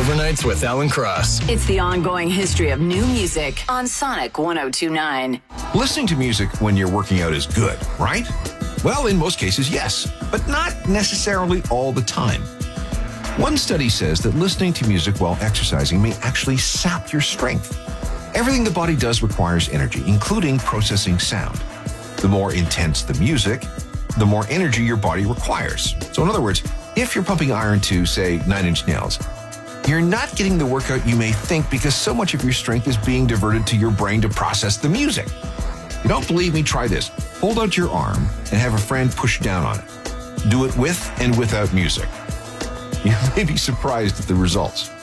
Overnights with Alan Cross. It's the ongoing history of new music on Sonic 102.9. Listening to music when you're working out is good, right? Well, in most cases, yes, but not necessarily all the time. One study says that listening to music while exercising may actually sap your strength. Everything the body does requires energy, including processing sound. The more intense the music, the more energy your body requires. So in other words, if you're pumping iron to, say, 9 Inch Nails, you're not getting the workout you may think because so much of your strength is being diverted to your brain to process the music. You don't believe me? Try this. Hold out your arm and have a friend push down on it. Do it with and without music. You may be surprised at the results.